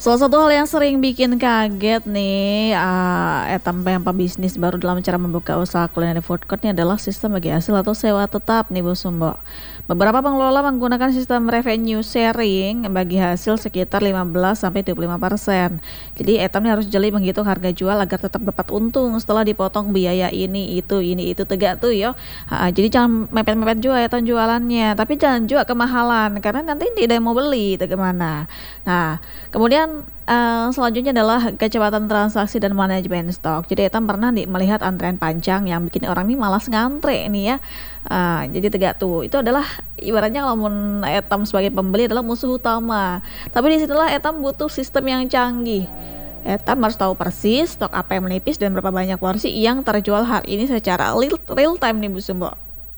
Salah satu hal yang sering bikin kaget nih, etam yang pebisnis baru dalam cara membuka usaha kuliner di food court ini adalah sistem bagi hasil atau sewa tetap nih Bu Sumbo. Beberapa pengelola menggunakan sistem revenue sharing bagi hasil sekitar 15-25%. Jadi etam ini harus jeli menghitung harga jual agar tetap dapat untung setelah dipotong biaya ini itu tegak tuh yo. Jadi jangan mepet-mepet juga etam jualannya, tapi jangan juga kemahalan karena nanti tidak mau beli itu gimana. Nah, kemudian selanjutnya adalah kecepatan transaksi dan manajemen stok. Jadi Etam pernah melihat antrean panjang yang bikin orang nih malas ngantre nih ya. Jadi tegak tuh. Itu adalah ibaratnya kalau Etam sebagai pembeli adalah musuh utama. Tapi disitulah Etam butuh sistem yang canggih. Etam harus tahu persis stok apa yang menipis dan berapa banyak porsi yang terjual hari ini secara real time nih Bu Sumbo.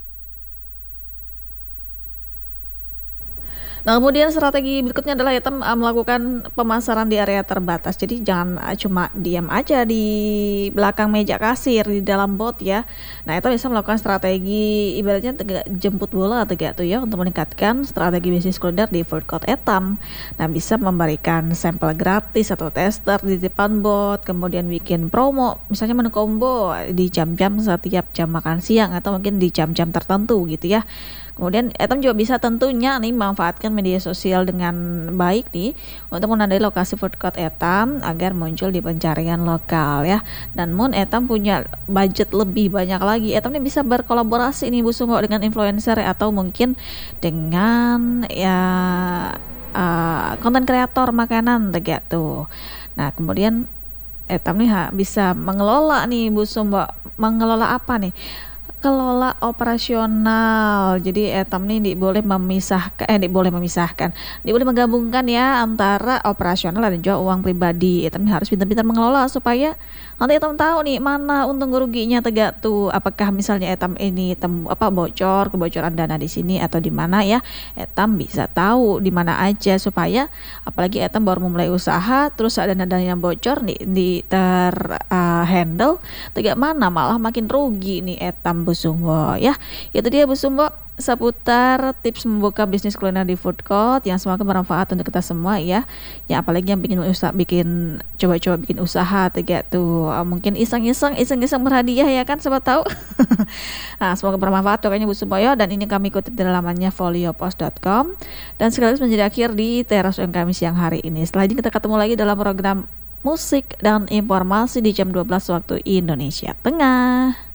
Nah, kemudian strategi berikutnya adalah Etam melakukan pemasaran di area terbatas. Jadi jangan cuma diam aja di belakang meja kasir di dalam bot ya. Nah, Etam bisa melakukan strategi ibaratnya jemput bola tegak tuh ya untuk meningkatkan strategi bisnis kuliner di food court Etam. Nah, bisa memberikan sampel gratis atau tester di depan bot, kemudian bikin promo, misalnya menu combo di jam-jam setiap jam makan siang atau mungkin di jam-jam tertentu gitu ya. Kemudian Etam juga bisa tentunya nih manfaatkan media sosial dengan baik nih untuk menandai lokasi food court Etam agar muncul di pencarian lokal ya. Dan Etam punya budget lebih banyak lagi, Etam nih bisa berkolaborasi nih Bu Sumo dengan influencer atau mungkin dengan ya konten kreator makanan tegak tuh. Nah, kemudian Etam nih bisa mengelola nih Bu Sumbo, mengelola apa nih? Kelola operasional. Jadi Etam nih boleh memisahkan, boleh memisahkan, boleh menggabungkan ya antara operasional dan juga uang pribadi. Etam harus pintar-pintar mengelola supaya nanti Etam tahu nih mana untung ruginya tegak tuh. Apakah misalnya Etam ini kebocoran dana di sini atau di mana ya? Etam bisa tahu di mana aja supaya apalagi Etam baru memulai usaha terus ada dana yang bocor nih handle tegak mana malah makin rugi nih Etam Bu Sumbo ya. Itu dia Bu Sumbo seputar tips membuka bisnis kuliner di food court yang semoga bermanfaat untuk kita semua ya. Ya apalagi yang coba-coba bikin usaha tegak tuh mungkin iseng-iseng berhadiah ya kan siapa tahu. Nah, semoga bermanfaat pokoknya Bu Sumbo ya. Dan ini kami kutip dari lamannya foliopos.com dan sekaligus menjadi akhir di teras kami siang hari ini. Setelah ini kita ketemu lagi dalam program musik dan informasi di jam 12 waktu Indonesia Tengah.